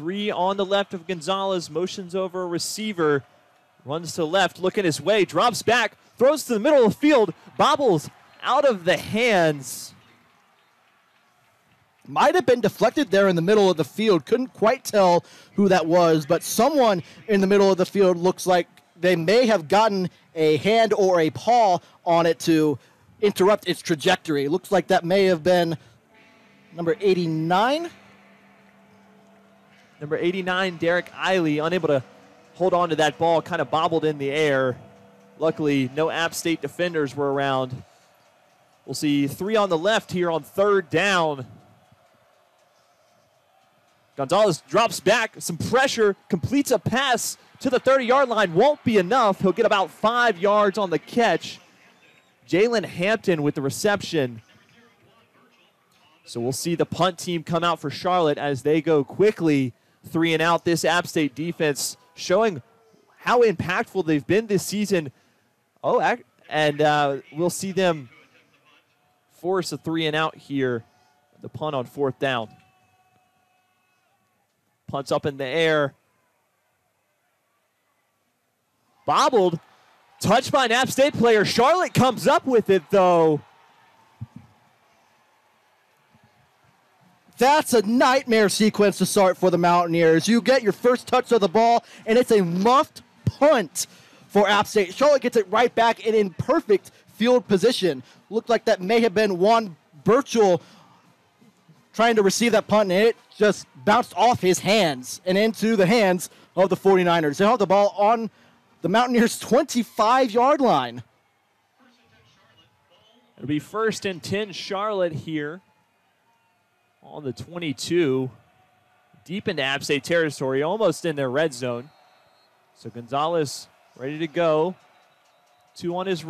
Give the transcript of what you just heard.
3 on the left of Gonzalez, motions over a receiver, runs to the left, looking his way, drops back, throws to the middle of the field, bobbles out of the hands. Might have been deflected there in the middle of the field. Couldn't quite tell who that was, but someone in the middle of the field looks like they may have gotten a hand or a paw on it to interrupt its trajectory. Looks like that may have been number 89. Number 89, Derek Eiley, unable to hold on to that ball, kind of bobbled in the air. Luckily, no App State defenders were around. We'll see 3 on the left here on 3rd down. Gonzalez drops back, some pressure, completes a pass to the 30-yard line. Won't be enough. He'll get about 5 yards on the catch. Jalen Hampton with the reception. So we'll see the punt team come out for Charlotte as they go quickly 3 and out. This App State defense showing how impactful they've been this season. We'll see them force a 3 and out here. The punt on 4th down. Punts up in the air. Bobbled. Touched by an App State player. Charlotte comes up with it, though. That's a nightmare sequence to start for the Mountaineers. You get your first touch of the ball, and it's a muffed punt for App State. Charlotte gets it right back and in perfect field position. Looked like that may have been Juan Burchell trying to receive that punt, and it just bounced off his hands and into the hands of the 49ers. They have the ball on the Mountaineers' 25-yard line. It'll be 1st and 10 Charlotte here on the 22. Deep into App State territory, almost in their red zone. So Gonzalez ready to go. 2 on his right.